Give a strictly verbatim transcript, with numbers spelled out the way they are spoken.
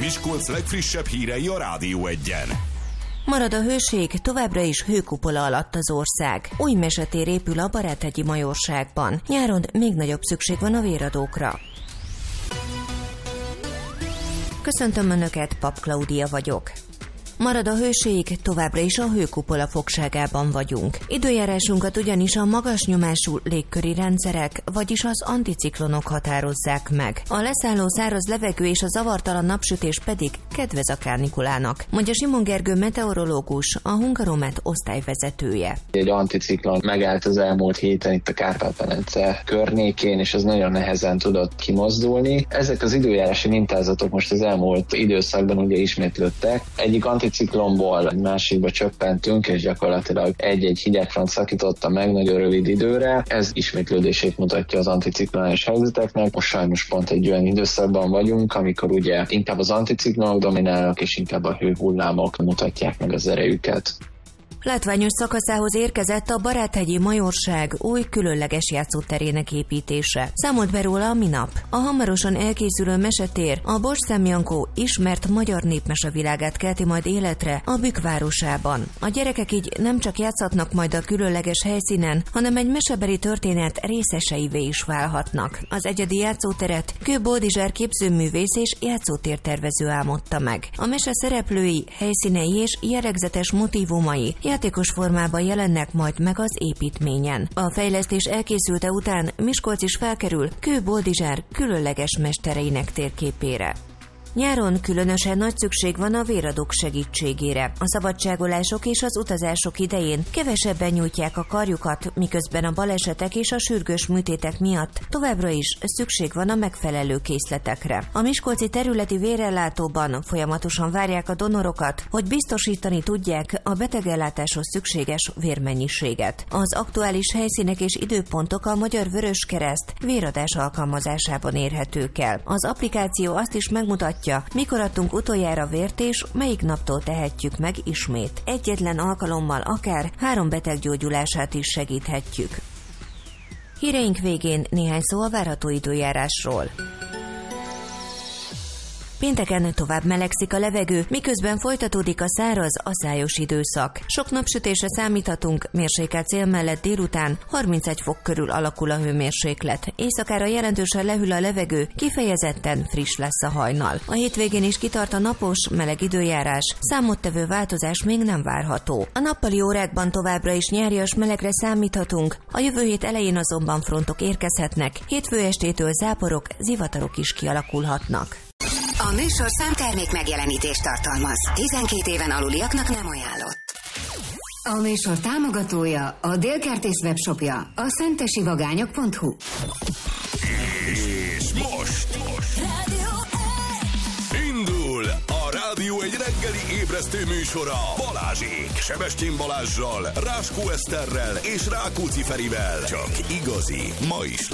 Miskolc legfrissebb hírei a Rádió Egyen. Marad a hőség, továbbra is hőkupola alatt az ország. Új mesetér épül a Baráthegyi Majorságban. Nyáron még nagyobb szükség van a véradókra. Köszöntöm Önöket, Pap Klaudia vagyok. Marad a hőség, továbbra is a hőkupola fogságában vagyunk. Időjárásunkat ugyanis a magas nyomású légköri rendszerek, vagyis az anticiklonok határozzák meg. A leszálló száraz levegő és a zavartalan napsütés pedig kedvez a kárnikulának, mondja Simon Gergő meteorológus, a Hungaromet osztályvezetője. Egy anticiklon megállt az elmúlt héten itt a Kárpát-medence környékén, és ez nagyon nehezen tudott kimozdulni. Ezek az időjárási mintázatok most az elmúlt időszakban ugye ismétlődtek. Egyik anticiklonból egy másikba csöppentünk, és gyakorlatilag egy-egy hidegfront szakította meg nagyon rövid időre. Ez ismétlődését mutatja az anticiklonális helyzeteknek. Most sajnos pont egy olyan időszakban vagyunk, amikor ugye inkább az anticiklonok dominálnak, és inkább a hőhullámok mutatják meg az erejüket. Látványos szakaszához érkezett a Baráthegyi Majorság új különleges játszóterének építése. Számolt be róla a minap. A hamarosan elkészülő mesetér a Borszám Jankó ismert magyar népmesevilágát kelti majd életre a Bükk városában. A gyerekek így nem csak játszhatnak majd a különleges helyszínen, hanem egy mesebeli történet részeseivé is válhatnak. Az egyedi játszóteret Kő Boldizsár képzőművész és játszótértervező álmodta meg. A mese szereplői, helyszínei és jellegzetes motívumai játékos formában jelennek majd meg az építményen. A fejlesztés elkészülte után Miskolc is felkerül Kő Boldizsár különleges mestereinek térképére. Nyáron különösen nagy szükség van a véradók segítségére. A szabadságolások és az utazások idején kevesebben nyújtják a karjukat, miközben a balesetek és a sürgős műtétek miatt továbbra is szükség van a megfelelő készletekre. A miskolci területi vérellátóban folyamatosan várják a donorokat, hogy biztosítani tudják a betegellátáshoz szükséges vérmennyiséget. Az aktuális helyszínek és időpontok a Magyar Vöröskereszt véradás alkalmazásában érhetők el. Az applikáció azt is megmutatja, mikor adtunk utoljára vért és melyik naptól tehetjük meg ismét. Egyetlen alkalommal akár három beteg gyógyulását is segíthetjük. Híreink végén néhány szó a várható időjárásról. Pénteken tovább melegszik a levegő, miközben folytatódik a száraz, aszályos időszak. Sok napsütésre számíthatunk, mérsékelt cél mellett délután harmincegy fok körül alakul a hőmérséklet. Éjszakára jelentősen lehűl a levegő, kifejezetten friss lesz a hajnal. A hétvégén is kitart a napos, meleg időjárás, számottevő változás még nem várható. A nappali órákban továbbra is nyárias melegre számíthatunk, a jövő hét elején azonban frontok érkezhetnek, hétfő estétől záporok, zivatarok is kialakulhatnak. A műsor számtermék megjelenítést tartalmaz. tizenkét éven aluliaknak nem ajánlott. A műsor támogatója, a Délkertész webshopja, a szentesivagányok pont hu. És most, most. Indul a Rádió egy reggeli ébresztő műsora Balázsék, Sebestyén Balázssal, Ráskó Eszterrel és Rákóczi Ferivel. Csak igazi, ma is